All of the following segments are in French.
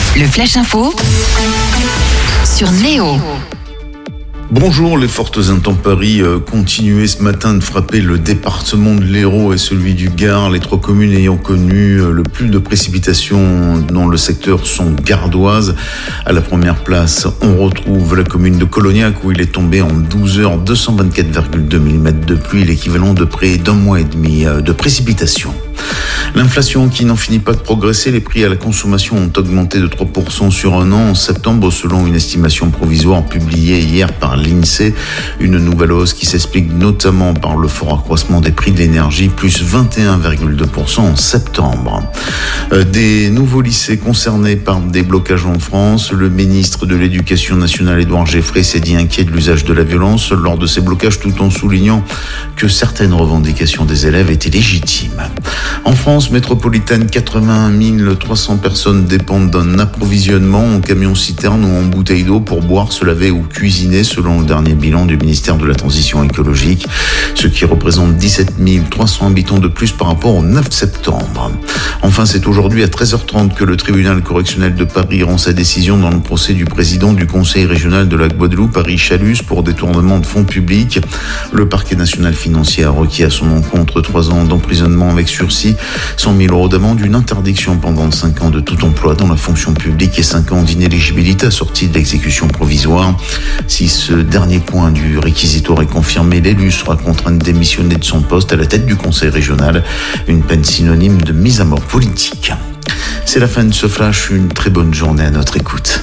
Le Flash Info sur Néo. Bonjour, les fortes intempéries continuaient ce matin de frapper le département de l'Hérault et celui du Gard. Les trois communes ayant connu le plus de précipitations dans le secteur sont gardoises. À la première place, on retrouve la commune de Colognac où il est tombé en 12 heures 224,2 mm de pluie, l'équivalent de près d'un mois et demi de précipitations. L'inflation qui n'en finit pas de progresser, les prix à la consommation ont augmenté de 3% sur un an en septembre selon une estimation provisoire publiée hier par l'INSEE. Une nouvelle hausse qui s'explique notamment par le fort accroissement des prix de l'énergie, plus 21,2% en septembre. Des nouveaux lycées concernés par des blocages en France. Le ministre de l'Éducation nationale, Édouard Geoffrey, s'est dit inquiet de l'usage de la violence lors de ces blocages tout en soulignant que certaines revendications des élèves étaient légitimes. En France métropolitaine, 81 300 personnes dépendent d'un approvisionnement en camion-citerne ou en bouteille d'eau pour boire, se laver ou cuisiner, selon le dernier bilan du ministère de la Transition écologique, ce qui représente 17 300 habitants de plus par rapport au 9 septembre. Enfin, c'est aujourd'hui à 13h30 que le tribunal correctionnel de Paris rend sa décision dans le procès du président du conseil régional de la Guadeloupe, Harry Chalus, pour détournement de fonds publics. Le parquet national financier a requis à son encontre 3 ans d'emprisonnement avec sursis, 100 000 € d'amende, une interdiction pendant 5 ans de tout emploi dans la fonction publique et 5 ans d'inéligibilité assortie de l'exécution provisoire. Si ce dernier point du réquisitoire est confirmé, l'élu sera contraint de démissionner de son poste à la tête du conseil régional, une peine synonyme de mise à mort politique. C'est la fin de ce flash, une très bonne journée à notre écoute.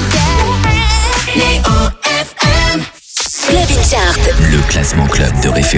Le classement club de référence.